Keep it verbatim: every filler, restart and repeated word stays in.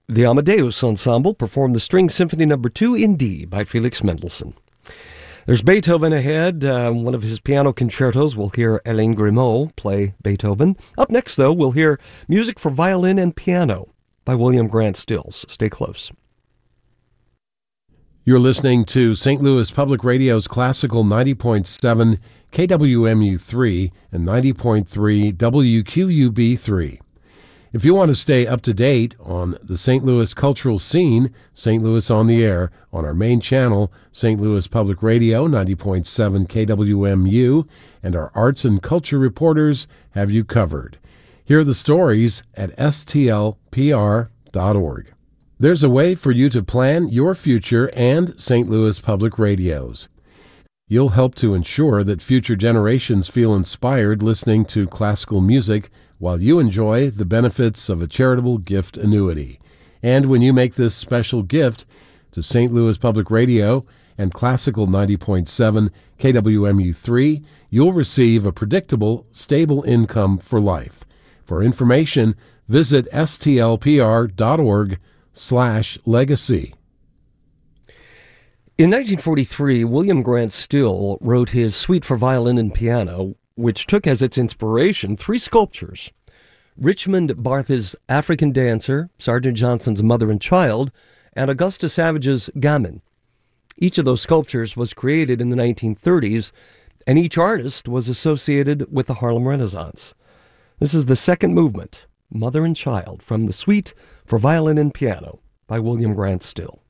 The Amadeus Ensemble performed the String Symphony Number two in D by Felix Mendelssohn. There's Beethoven ahead. Uh, one of his piano concertos, we'll hear Hélène Grimaud play Beethoven. Up next, though, we'll hear music for violin and piano by William Grant Stills. Stay close. You're listening to Saint Louis Public Radio's Classical ninety point seven K W M U three and ninety point three W Q U B three. If you want to stay up to date on the Saint Louis cultural scene, Saint Louis on the Air, on our main channel, Saint Louis Public Radio ninety point seven K W M U, and our arts and culture reporters have you covered. Hear the stories at S T L P R dot org. There's a way for you to plan your future and Saint Louis Public Radio's. You'll help to ensure that future generations feel inspired listening to classical music while you enjoy the benefits of a charitable gift annuity. And when you make this special gift to Saint Louis Public Radio and Classical ninety point seven K W M U three, you'll receive a predictable, stable income for life. For information, visit S T L P R dot org slash legacy. In nineteen forty-three, William Grant Still wrote his Suite for Violin and Piano, which took as its inspiration three sculptures: Richmond Bartha's African Dancer, Sergeant Johnson's Mother and Child, and Augusta Savage's Gamin. Each of those sculptures was created in the nineteen thirties, and each artist was associated with the Harlem Renaissance. This is the second movement, Mother and Child, from the Suite for Violin and Piano by William Grant Still.